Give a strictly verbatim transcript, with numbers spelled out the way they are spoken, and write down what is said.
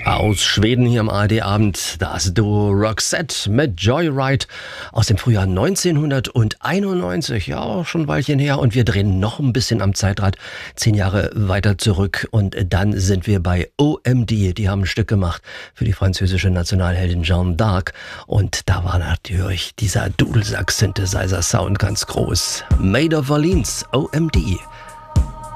Aus Schweden hier im A R D-Abend, das Duo Roxette mit Joyride aus dem Frühjahr neunzehnhunderteinundneunzig. Ja, auch schon ein Weilchen her. Und wir drehen noch ein bisschen am Zeitrad, zehn Jahre weiter zurück. Und dann sind wir bei O M D. Die haben ein Stück gemacht für die französische Nationalheldin Jeanne d'Arc. Und da war natürlich dieser Dudelsack-Synthesizer-Sound ganz groß. Made of Orleans, O M D.